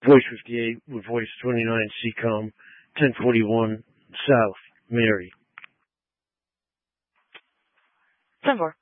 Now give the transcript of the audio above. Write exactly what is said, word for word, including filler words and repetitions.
Voice fifty-eight with Voice twenty-nine, C COM, ten forty-one South, Mary. ten four.